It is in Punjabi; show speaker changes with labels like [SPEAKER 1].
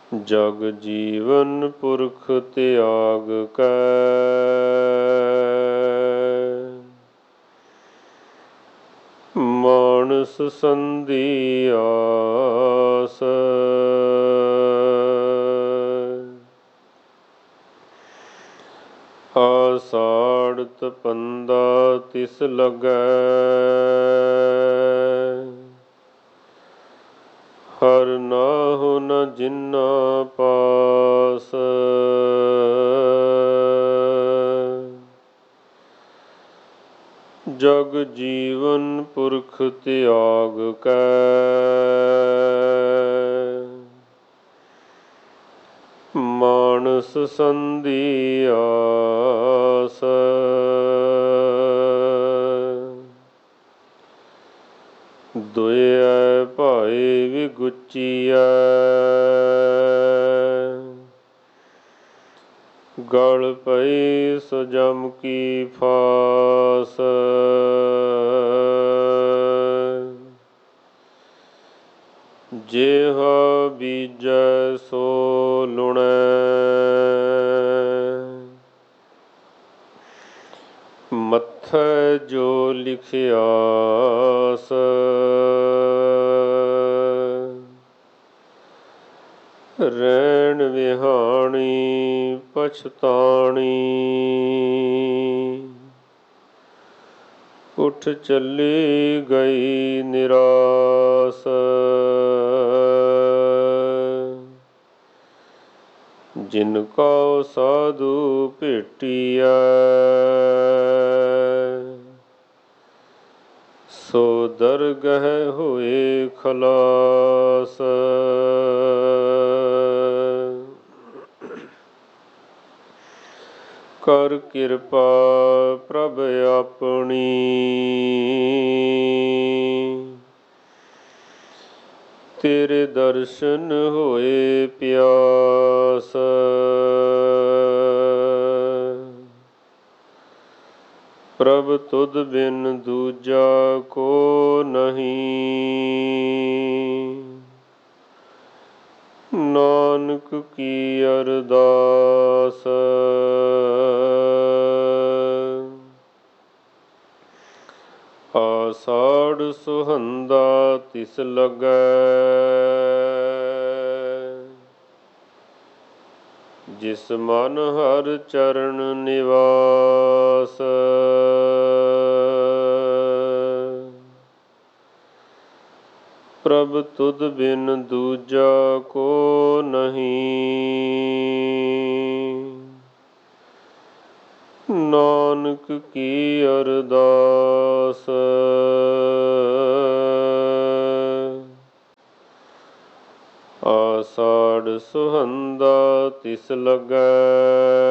[SPEAKER 1] ਜਗ ਜੀਵਨ ਪੁਰਖ ਤਿਆਗ ਕੈ, ਮਾਨਸ ਸੰਧੀ ਆਸ। ਆਸਾੜ ਤਪੰਦਾ ਤਿਸ ਲਗੈ, ਹਰ ਨਾਹੁ ਨ ਜਿਨਾ ਪਾਸ। ਜਗ ਜੀਵਨ ਪੁਰਖ ਤਿਆਗ ਕੈ, ਮਾਨਸ ਸੰਧੀ ਆਸ। ਦੁਇਐ ਭਾਏ ਵਿਗੁਚੀਐ, ਗਲ ਪਈ ਸੋ ਜਮ ਕੀ ਫਾਸ। ਜਿਹਾ ਬੀਜੈ ਸੋ ਲੁਣੈ, ਮੱਥੈ ਜੋ ਲਿਖਿਆਸ। ਰੈਣ ਵਿਹਾਣੀ ਪਛਤਾਣੀ, ਉਠ ਚੱਲੀ ਗਈ ਨਿਰਾਸ। ਜਿਨ ਕਉ ਸਾਧੂ ਭੇਟੀਐ, ਸੋ ਦਰਗਹਿ ਹੋਏ ਖਲਾਸ। ਕਰ ਕਿਰਪਾ ਪ੍ਰਭ ਆਪਣੀ, ਤੇਰੇ ਦਰਸ਼ਨ ਹੋਏ ਪਿਆਸ। ਪ੍ਰਭ ਤੁਧ ਬਿਨ ਦੂਜਾ ਕੋ ਨਹੀਂ, ਨਾਨਕ ਕੀ ਅਰਦਾਸ। ਆਸਾੜ ਸੁਹੰਦਾ ਤਿਸ ਲਗੈ, ਜਿਸ ਮਨ ਹਰਿ ਚਰਨ ਨਿਵਾਸ। ਪ੍ਰਭ ਤੁਧ ਬਿਨ ਦੂਜਾ ਕੋ ਨਹੀਂ, ਨਾਨਕ ਕੀ ਅਰਦਾਸ। ਆਸਾੜ ਸੁਹੰਦਾ ਤਿਸ ਲਗੈ,